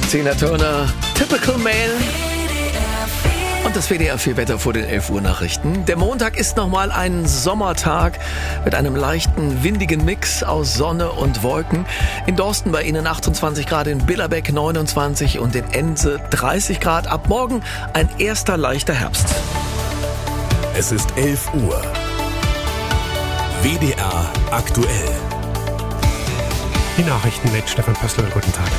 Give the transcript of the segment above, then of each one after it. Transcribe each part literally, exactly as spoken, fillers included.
Tina Turner, Typical Male. Und das W D R vier Wetter vor den elf Uhr Nachrichten. Der Montag ist nochmal ein Sommertag mit einem leichten, windigen Mix aus Sonne und Wolken. In Dorsten bei Ihnen achtundzwanzig Grad, in Billerbeck neunundzwanzig und in Ense dreißig Grad. Ab morgen ein erster leichter Herbst. Es ist elf Uhr. W D R aktuell. Die Nachrichten mit Stefan Pössl. Guten Tag.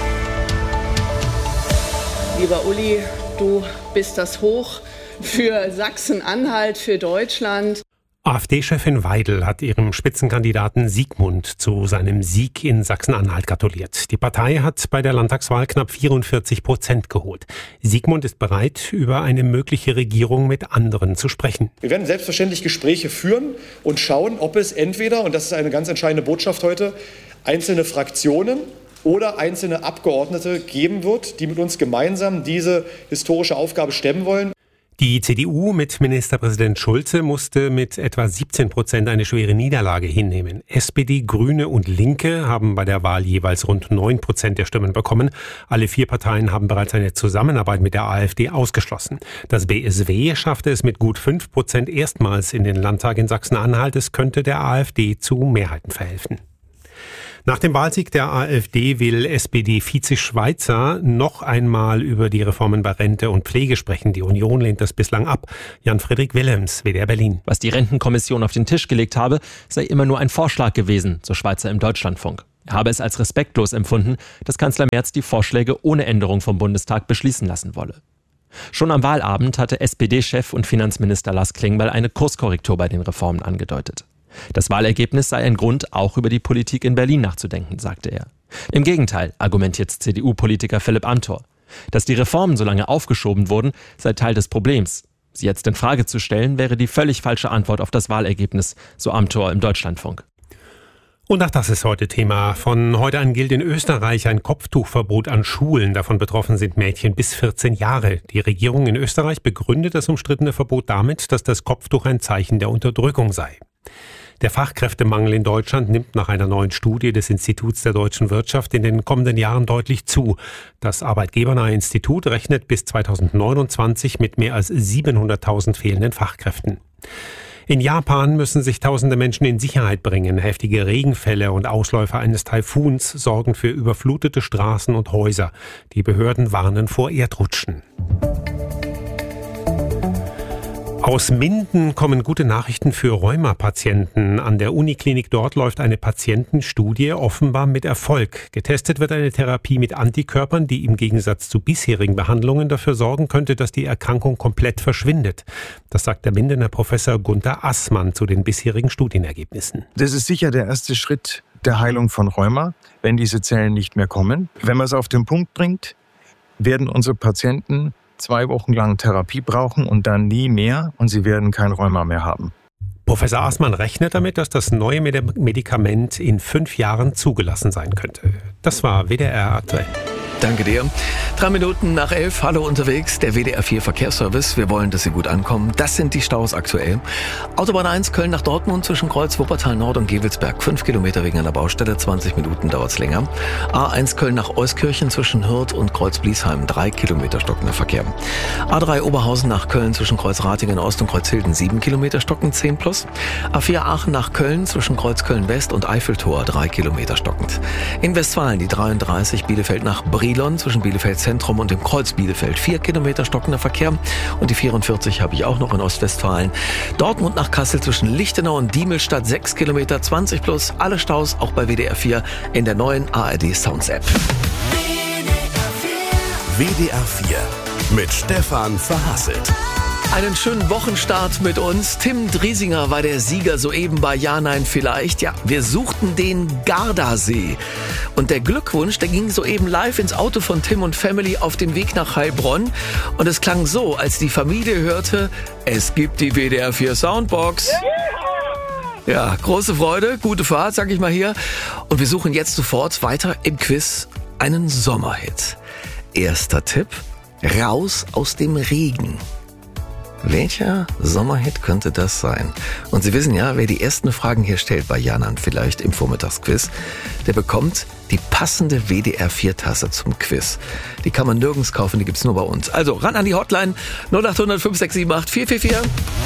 Lieber Uli, du bist das Hoch für Sachsen-Anhalt, für Deutschland. AfD-Chefin Weidel hat ihrem Spitzenkandidaten Siegmund zu seinem Sieg in Sachsen-Anhalt gratuliert. Die Partei hat bei der Landtagswahl knapp vierundvierzig Prozent geholt. Siegmund ist bereit, über eine mögliche Regierung mit anderen zu sprechen. Wir werden selbstverständlich Gespräche führen und schauen, ob es entweder, und das ist eine ganz entscheidende Botschaft heute, einzelne Fraktionen oder einzelne Abgeordnete geben wird, die mit uns gemeinsam diese historische Aufgabe stemmen wollen. Die C D U mit Ministerpräsident Schulze musste mit etwa siebzehn Prozent eine schwere Niederlage hinnehmen. S P D, Grüne und Linke haben bei der Wahl jeweils rund neun Prozent der Stimmen bekommen. Alle vier Parteien haben bereits eine Zusammenarbeit mit der AfD ausgeschlossen. Das B S W schaffte es mit gut fünf Prozent erstmals in den Landtag in Sachsen-Anhalt. Es könnte der AfD zu Mehrheiten verhelfen. Nach dem Wahlsieg der AfD will S P D-Vize Schweizer noch einmal über die Reformen bei Rente und Pflege sprechen. Die Union lehnt das bislang ab. Jan-Friedrich Willems, W D R Berlin. Was die Rentenkommission auf den Tisch gelegt habe, sei immer nur ein Vorschlag gewesen, so Schweizer im Deutschlandfunk. Er habe es als respektlos empfunden, dass Kanzler Merz die Vorschläge ohne Änderung vom Bundestag beschließen lassen wolle. Schon am Wahlabend hatte S P D-Chef und Finanzminister Lars Klingbeil eine Kurskorrektur bei den Reformen angedeutet. Das Wahlergebnis sei ein Grund, auch über die Politik in Berlin nachzudenken, sagte er. Im Gegenteil, argumentiert C D U-Politiker Philipp Amthor. Dass die Reformen so lange aufgeschoben wurden, sei Teil des Problems. Sie jetzt in Frage zu stellen, wäre die völlig falsche Antwort auf das Wahlergebnis, so Amthor im Deutschlandfunk. Und auch das ist heute Thema. Von heute an gilt in Österreich ein Kopftuchverbot an Schulen. Davon betroffen sind Mädchen bis vierzehn Jahre. Die Regierung in Österreich begründet das umstrittene Verbot damit, dass das Kopftuch ein Zeichen der Unterdrückung sei. Der Fachkräftemangel in Deutschland nimmt nach einer neuen Studie des Instituts der deutschen Wirtschaft in den kommenden Jahren deutlich zu. Das arbeitgebernahe Institut rechnet bis zweitausendneunundzwanzig mit mehr als siebenhunderttausend fehlenden Fachkräften. In Japan müssen sich tausende Menschen in Sicherheit bringen. Heftige Regenfälle und Ausläufer eines Taifuns sorgen für überflutete Straßen und Häuser. Die Behörden warnen vor Erdrutschen. Aus Minden kommen gute Nachrichten für Rheuma-Patienten. An der Uniklinik dort läuft eine Patientenstudie offenbar mit Erfolg. Getestet wird eine Therapie mit Antikörpern, die im Gegensatz zu bisherigen Behandlungen dafür sorgen könnte, dass die Erkrankung komplett verschwindet. Das sagt der Mindener Professor Gunther Assmann zu den bisherigen Studienergebnissen. Das ist sicher der erste Schritt der Heilung von Rheuma, wenn diese Zellen nicht mehr kommen. Wenn man es auf den Punkt bringt, werden unsere Patienten zwei Wochen lang Therapie brauchen und dann nie mehr und sie werden kein Rheuma mehr haben. Professor Assmann rechnet damit, dass das neue Medikament in fünf Jahren zugelassen sein könnte. Das war W D R aktuell. Danke dir. Drei Minuten nach elf, hallo unterwegs, der W D R vier Verkehrsservice. Wir wollen, dass Sie gut ankommen. Das sind die Staus aktuell. Autobahn eins, Köln nach Dortmund zwischen Kreuz Wuppertal Nord und Gevelsberg. Fünf Kilometer wegen einer Baustelle, zwanzig Minuten dauert's länger. A eins, Köln nach Euskirchen zwischen Hürth und Kreuz Bliesheim. Drei Kilometer stockender Verkehr. A drei, Oberhausen nach Köln zwischen Kreuz Ratingen Ost und Kreuz Hilden. Sieben Kilometer stockend, zehn plus. A vier, Aachen nach Köln zwischen Kreuz Köln West und Eiffeltor. Drei Kilometer stockend. In Westfalen die dreiunddreißig, Bielefeld nach Brilon zwischen Bielefeld Zentrum und dem Kreuz Bielefeld. Vier Kilometer stockender Verkehr. Und die vierundvierzig habe ich auch noch in Ostwestfalen. Dortmund nach Kassel zwischen Lichtenau und Diemelstadt. Sechs Kilometer, zwanzig plus. Alle Staus auch bei W D R vier in der neuen A R D Sounds App. W D R vier mit Stefan Verhasselt. Einen schönen Wochenstart mit uns. Tim Driesinger war der Sieger soeben bei Ja, Nein, Vielleicht. Ja, wir suchten den Gardasee. Und der Glückwunsch, der ging soeben live ins Auto von Tim und Family auf dem Weg nach Heilbronn. Und es klang so, als die Familie hörte, es gibt die W D R vier Soundbox. Ja, große Freude, gute Fahrt, sag ich mal hier. Und wir suchen jetzt sofort weiter im Quiz einen Sommerhit. Erster Tipp, raus aus dem Regen. Welcher Sommerhit könnte das sein? Und Sie wissen ja, wer die ersten Fragen hier stellt bei Ja, Nein, Vielleicht im Vormittagsquiz, der bekommt die passende W D R vier Tasse zum Quiz. Die kann man nirgends kaufen, die gibt's nur bei uns. Also ran an die Hotline null acht hundert fünf sechs sieben acht vier vier vier.